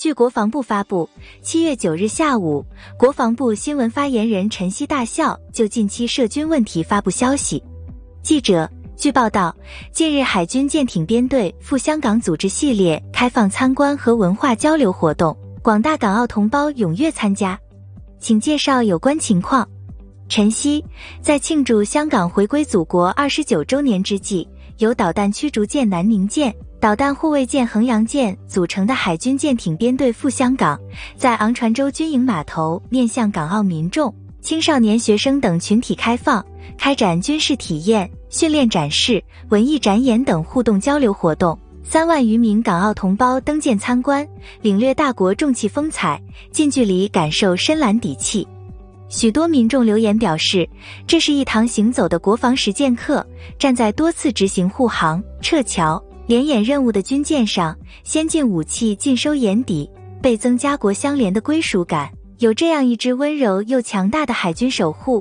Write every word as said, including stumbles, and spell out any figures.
据国防部发布，七月九日下午，国防部新闻发言人陈希大校就近期涉军问题发布消息。记者，据报道，近日海军舰艇编队赴香港组织系列开放参观和文化交流活动，广大港澳同胞踊跃参加。请介绍有关情况。陈希，在庆祝香港回归祖国二十九周年之际，由导弹驱逐舰南宁舰、导弹护卫舰衡阳舰组成的海军舰艇编队赴香港，在昂船洲军营码头面向港澳民众、青少年学生等群体开放，开展军事体验、训练展示、文艺展演等互动交流活动。三万余名港澳同胞登舰参观，领略大国重器风采，近距离感受深蓝底气。许多民众留言表示，这是一堂行走的国防实践课，站在多次执行护航、撤侨、联演任务的军舰上，先进武器尽收眼底，倍增家国相连的归属感。有这样一支温柔又强大的海军守护，